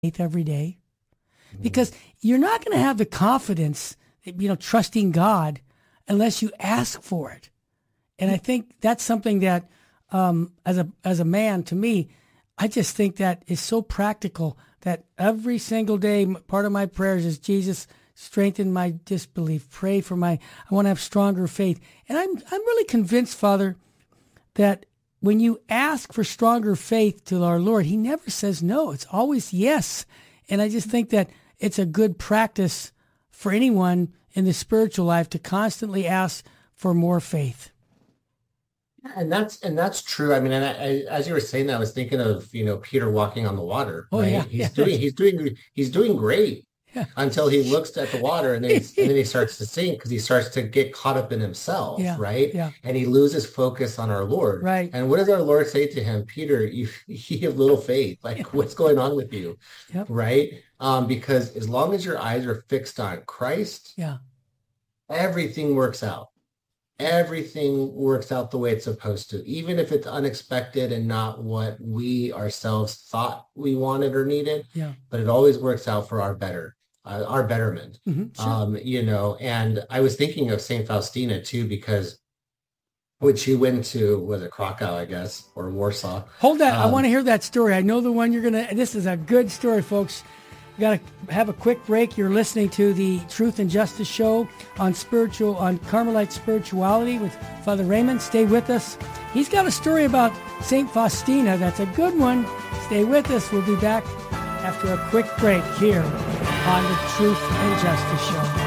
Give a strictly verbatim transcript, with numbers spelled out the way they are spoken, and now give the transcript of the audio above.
faith every day? Because you're not going to have the confidence, you know, trusting God unless you ask for it. And I think that's something that, um, as a as a man, to me, I just think that is so practical that every single day, part of my prayers is, Jesus, strengthen my disbelief. Pray for my, I want to have stronger faith. And I'm I'm really convinced, Father, that when you ask for stronger faith to our Lord, he never says no. It's always yes. And I just think that it's a good practice for anyone in the spiritual life to constantly ask for more faith. And that's and that's true. I mean, and I, I, as you were saying that, I was thinking of, you know, Peter walking on the water. Oh, right? yeah, He's yeah. doing he's doing he's doing great Yeah. until he looks at the water, and then he's, and then he starts to sink because he starts to get caught up in himself, Yeah, right? yeah. And he loses focus on our Lord. Right. And what does our Lord say to him? Peter, you you have little faith. Like, what's going on with you? Yep. Right? Um, because as long as your eyes are fixed on Christ, Yeah. everything works out. Everything works out the way it's supposed to, even if it's unexpected and not what we ourselves thought we wanted or needed. Yeah. But it always works out for our better, uh, our betterment. Mm-hmm. Sure. Um, you know, and I was thinking of Saint Faustina too, because when she went to, was it Krakow, I guess, or Warsaw? Hold that. I Um, want to hear that story. I know the one you're going to, this is a good story, folks. We got to have a quick break. You're listening to the Truth and Justice Show on spiritual, on Carmelite spirituality with Father Raymond. Stay with us. He's got a story about Saint Faustina. That's a good one. Stay with us. We'll be back after a quick break here on the Truth and Justice Show.